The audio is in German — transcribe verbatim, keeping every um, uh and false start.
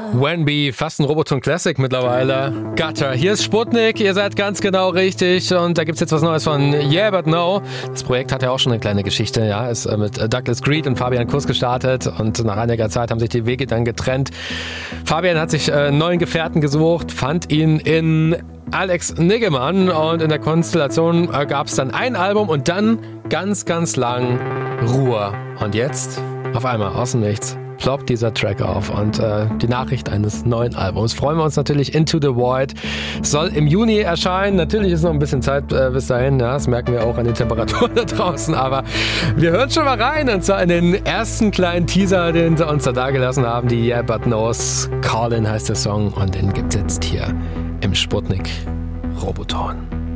Wenby, fast ein Roboton Classic mittlerweile. Gutter, hier ist Sputnik, ihr seid ganz genau richtig und da gibt's jetzt was Neues von Yeah But No. Das Projekt hat ja auch schon eine kleine Geschichte, ja, ist mit Douglas Greed und Fabian Kuss gestartet und nach einiger Zeit haben sich die Wege dann getrennt. Fabian hat sich einen neuen Gefährten gesucht, fand ihn in Alex Niggemann und in der Konstellation gab's dann ein Album und dann ganz, ganz lang Ruhe. Und jetzt, auf einmal, aus dem Nichts, ploppt dieser Track auf und äh, die Nachricht eines neuen Albums. Freuen wir uns natürlich. Into the Void soll im Juni erscheinen. Natürlich ist noch ein bisschen Zeit äh, bis dahin. Ja, das merken wir auch an den Temperaturen da draußen. Aber wir hören schon mal rein und zwar in den ersten kleinen Teaser, den sie uns da dagelassen haben. Die Yeah But No's Callin' heißt der Song und den gibt's jetzt hier im Sputnik Roboton.